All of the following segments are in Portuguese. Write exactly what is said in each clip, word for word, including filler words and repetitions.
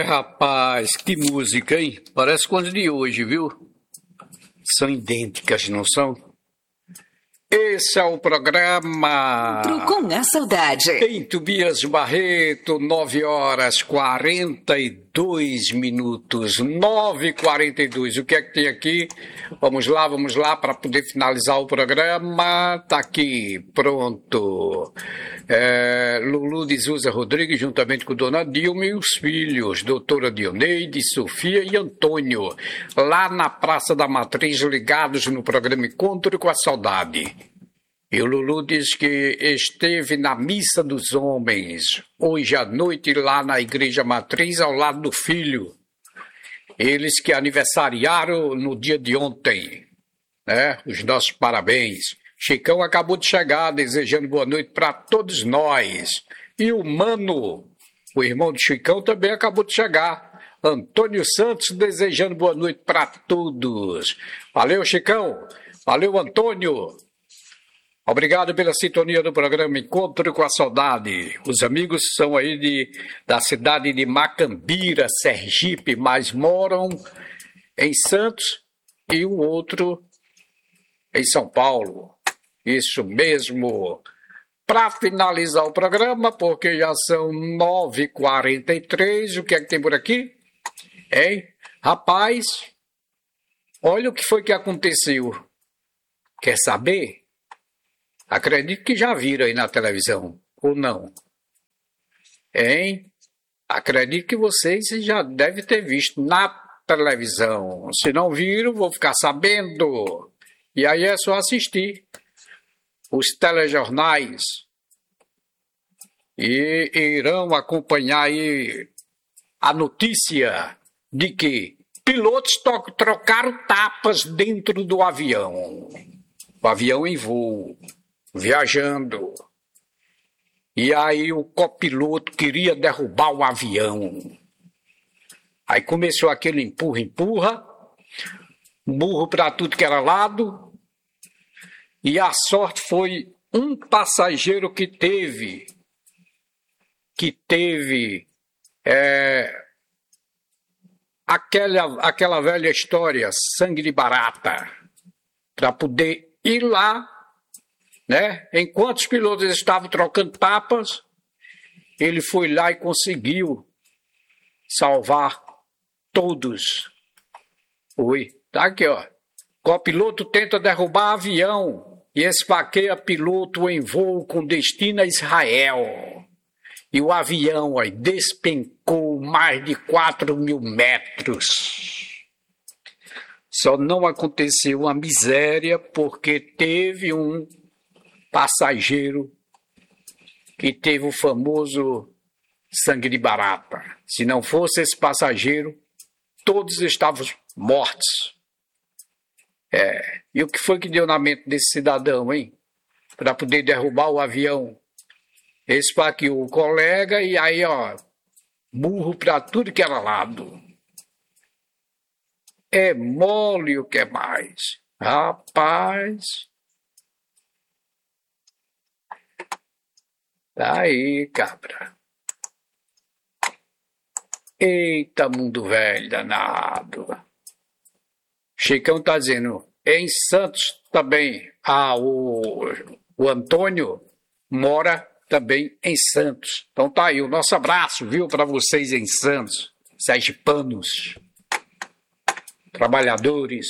rapaz, que música, hein? Parece com as de hoje, viu? São idênticas, não são? Esse é o programa Com a Saudade. em Tobias Barreto, nove horas quarenta e dois minutos, nove e quarenta e dois. O que é que tem aqui? Vamos lá, vamos lá, para poder finalizar o programa. Tá aqui, pronto. É, Lulu de Souza Rodrigues, juntamente com Dona Dilma e os filhos, doutora Dioneide, Sofia e Antônio, lá na Praça da Matriz, ligados no programa Encontro com a Saudade. E o Lulu diz que esteve na Missa dos Homens, hoje à noite, lá na Igreja Matriz, ao lado do filho. Eles que aniversariaram no dia de ontem, né? Os nossos parabéns. Chicão acabou de chegar, desejando boa noite para todos nós. E o Mano, o irmão de Chicão, também acabou de chegar. Antônio Santos, desejando boa noite para todos. Valeu, Chicão. Valeu, Antônio. Obrigado pela sintonia do programa Encontro com a Saudade. Os amigos são aí de, da cidade de Macambira, Sergipe, mas moram em Santos e o outro em São Paulo. Isso mesmo. Para finalizar o programa, porque já são nove e quarenta e três, o que é que tem por aqui? Hein? Rapaz, olha o que foi que aconteceu. Quer saber? Acredito que já viram aí na televisão, ou não? Hein? Acredito que vocês já devem ter visto na televisão. Se não viram, vou ficar sabendo. E aí é só assistir os telejornais. E irão acompanhar aí a notícia de que pilotos trocaram tapas dentro do avião. O avião em voo. Viajando. E aí o copiloto queria derrubar o avião. Aí começou aquele empurra-empurra, burro para tudo que era lado, e a sorte foi um passageiro que teve, que teve é, aquela, aquela velha história, sangue de barata, para poder ir lá. Né? Enquanto os pilotos estavam trocando tapas, ele foi lá e conseguiu salvar todos. Oi, tá aqui, ó. Copiloto tenta derrubar avião e esfaqueia piloto em voo com destino a Israel. E o avião ó, despencou mais de quatro mil metros. Só não aconteceu uma miséria porque teve um passageiro que teve o famoso sangue de barata. Se não fosse esse passageiro, todos estavam mortos. É, e o que foi que deu na mente desse cidadão, hein? Para poder derrubar o avião. Esfaqueou o colega e aí, ó, burro para tudo que era lado. É mole o que é mais. Rapaz... Tá aí, cabra. Eita, mundo velho danado. Chicão tá dizendo, em Santos também. Ah, o, o Antônio mora também em Santos. Então tá aí, o nosso abraço, viu, para vocês em Santos. Sergipanos, trabalhadores,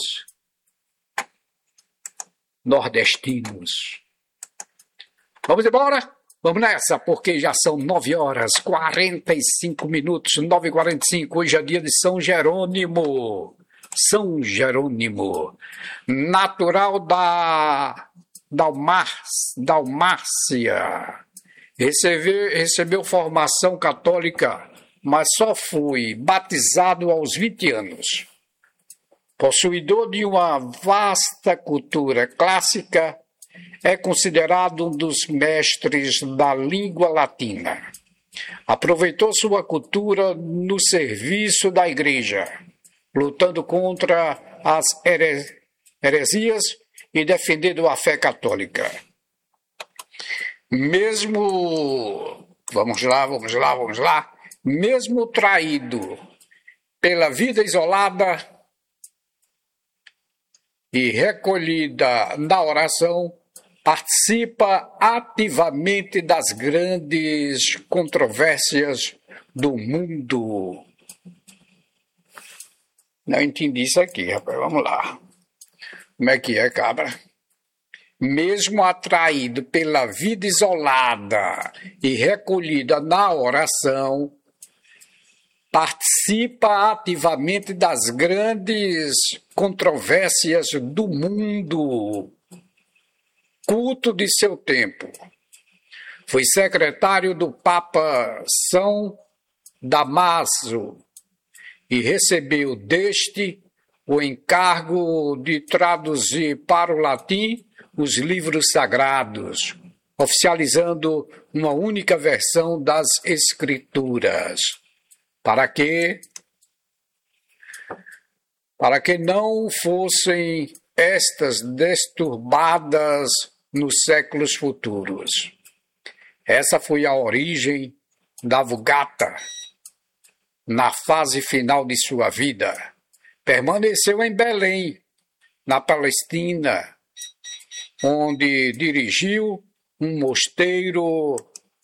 nordestinos. Vamos embora? Vamos nessa, porque já são nove horas e quarenta e cinco minutos, nove e quarenta e cinco. Hoje é dia de São Jerônimo. São Jerônimo, natural da Dalmar, Dalmácia. Recebeu, recebeu formação católica, mas só foi batizado aos vinte anos. Possuidor de uma vasta cultura clássica, é considerado um dos mestres da língua latina. Aproveitou sua cultura no serviço da igreja, lutando contra as heresias e defendendo a fé católica. Mesmo, vamos lá, vamos lá, vamos lá, mesmo traído pela vida isolada e recolhida na oração, participa ativamente das grandes controvérsias do mundo. Não entendi isso aqui, rapaz. Vamos lá. Como é que é, cabra? Mesmo atraído pela vida isolada e recolhida na oração, participa ativamente das grandes controvérsias do mundo. Culto de seu tempo. Foi secretário do Papa São Damaso e recebeu deste o encargo de traduzir para o latim os livros sagrados, oficializando uma única versão das Escrituras, para que, para que não fossem estas disturbadas nos séculos futuros. Essa foi a origem da Vulgata. Na fase final de sua vida, permaneceu em Belém, na Palestina, onde dirigiu um mosteiro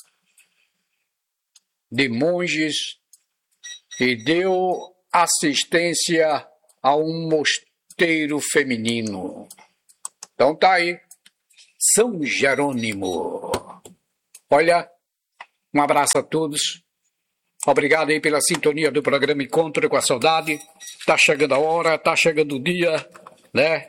de monges e deu assistência a um mosteiro feminino. Então tá aí, São Jerônimo. Olha, um abraço a todos. Obrigado aí pela sintonia do programa Encontro com a Saudade. Tá chegando a hora, tá chegando o dia, né?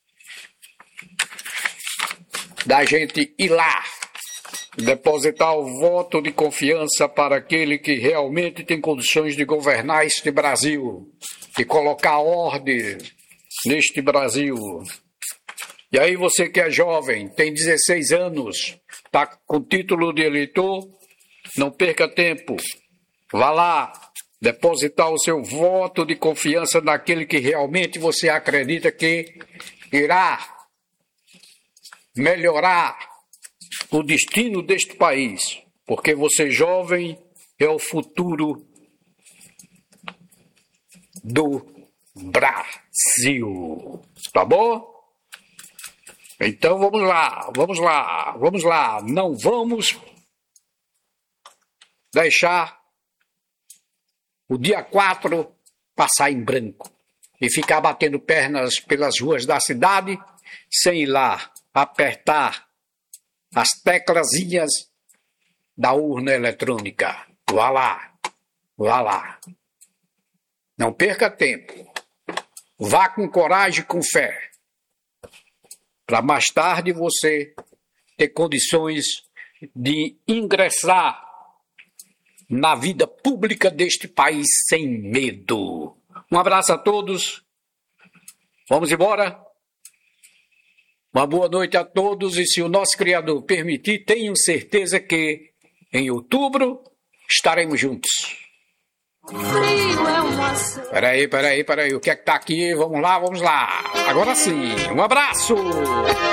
Da gente ir lá, depositar o voto de confiança para aquele que realmente tem condições de governar este Brasil, de colocar ordem neste Brasil. E aí você que é jovem, tem dezesseis anos, está com título de eleitor, não perca tempo. Vá lá depositar o seu voto de confiança naquele que realmente você acredita que irá melhorar o destino deste país. Porque você, jovem, é o futuro do Brasil. Tá bom? Então vamos lá, vamos lá, vamos lá. Não vamos deixar o dia quatro passar em branco e ficar batendo pernas pelas ruas da cidade sem ir lá apertar as teclazinhas da urna eletrônica. Vá lá, vá lá. Não perca tempo. Vá com coragem e com fé, para mais tarde você ter condições de ingressar na vida pública deste país sem medo. Um abraço a todos. Vamos embora. Uma boa noite a todos e, se o nosso Criador permitir, tenham certeza que em outubro estaremos juntos. Peraí, peraí, peraí. O que é que tá aqui? Vamos lá, vamos lá. Agora sim. Um abraço.